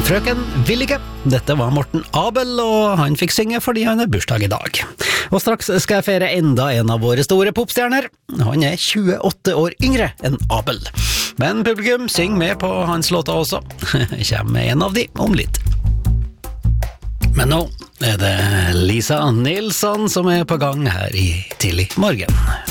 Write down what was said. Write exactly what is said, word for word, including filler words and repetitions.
Frøken Villige. Dette var Morten Abel, og han fikk synge fordi han har bursdag i dag. Og straks skal jeg feire enda en av våre store popstjerner. Han er tjueåtte år yngre enn Abel. Men publikum synger med på hans låter også. Kjem med en av de om litt. Men nå er det Lisa Nilsson som er på gang her i Tidlig Morgen.